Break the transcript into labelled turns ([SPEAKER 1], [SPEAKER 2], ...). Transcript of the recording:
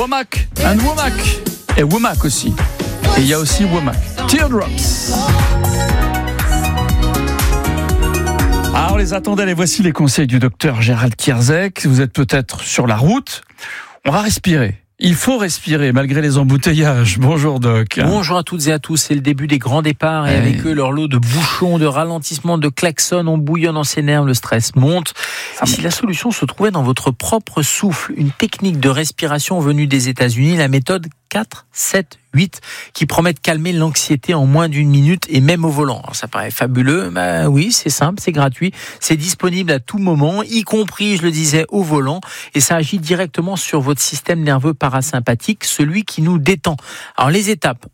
[SPEAKER 1] Womack and Womack. Et Womack aussi. Et il y a aussi Womack. Teardrops. Alors, on les attendait, et voici les conseils du docteur Gérald Kierzek. Vous êtes peut-être sur la route. On va respirer. Il faut respirer malgré les embouteillages. Bonjour Doc.
[SPEAKER 2] Bonjour à toutes et à tous. C'est le début des grands départs et avec eux leur lot de bouchons, de ralentissements, de klaxons. On bouillonne dans ses nerfs, le stress monte. Et si la solution se trouvait dans votre propre souffle, une technique de respiration venue des États-Unis, la méthode 4, 7, 8, qui promet de calmer l'anxiété en moins d'une minute et même au volant. Alors ça paraît fabuleux, oui, c'est simple, c'est gratuit, c'est disponible à tout moment, y compris, je le disais, au volant, et ça agit directement sur votre système nerveux parasympathique, celui qui nous détend. Alors les étapes,